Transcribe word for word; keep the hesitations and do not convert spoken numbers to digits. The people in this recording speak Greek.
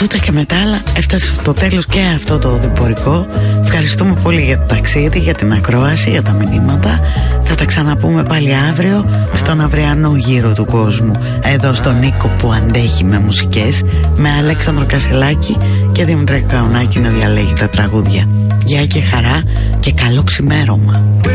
τούτα και μετά άλλα έφτασε στο τέλος και αυτό το διπορικό. Ευχαριστούμε πολύ για το ταξίδι, για την ακρόαση, για τα μηνύματα. Θα τα ξαναπούμε πάλι αύριο στον αυριανό γύρο του κόσμου, εδώ στον Νίκο που αντέχει με μουσικές, με Αλέξανδρο Κασελάκη και Δημήτρη Καουνάκη να διαλέγει τα τραγούδια. Γεια και χαρά και καλό ξημέρωμα.